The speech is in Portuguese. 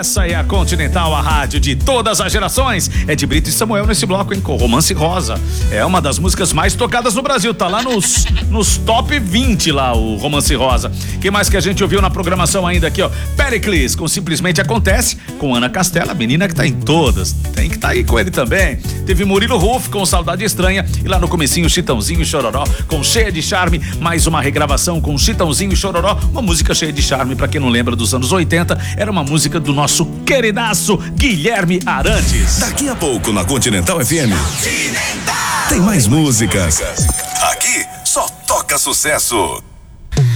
Essa é a Continental, a rádio de todas as gerações. É de Brito e Samuel nesse bloco, hein? Com Romance Rosa. É uma das músicas mais tocadas no Brasil. Tá lá nos top 20 lá, o Romance Rosa. Quem mais que a gente ouviu na programação ainda aqui, ó? Péricles, com Simplesmente Acontece, com Ana Castela, a menina que tá em todas. Tem que tá aí com ele também. Teve Murilo Ruf com Saudade Estranha. E lá no comecinho, Chitãozinho e Chororó, com Cheia de Charme. Mais uma regravação com Chitãozinho e Chororó. Uma música cheia de charme, pra quem não lembra dos anos 80. Era uma música do nosso queridaço Guilherme Arantes. Daqui a pouco na Continental FM tem mais músicas. Aqui só toca sucesso.